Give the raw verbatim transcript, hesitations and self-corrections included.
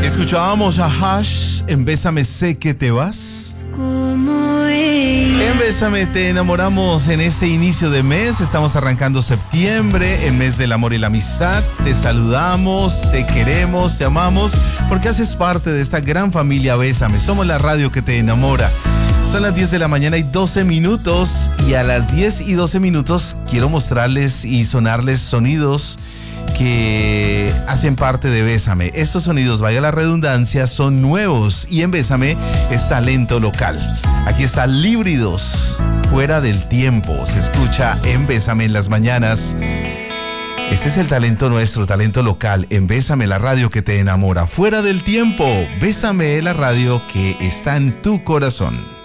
Escuchábamos a Hash en Bésame sé que te vas. En Bésame te enamoramos en este inicio de mes. Estamos arrancando septiembre, el mes del amor y la amistad. Te saludamos, te queremos, te amamos, porque haces parte de esta gran familia Bésame. Somos la radio que te enamora. Son las diez de la mañana y doce minutos, y a las diez y doce minutos quiero mostrarles y sonarles sonidos que hacen parte de Bésame. Estos sonidos, vaya la redundancia, son nuevos, y en Bésame es talento local. Aquí está Líbridos, Fuera del Tiempo. Se escucha en Bésame en las mañanas. Este es el talento nuestro, talento local, en Bésame, la radio que te enamora. Fuera del Tiempo, Bésame, la radio que está en tu corazón.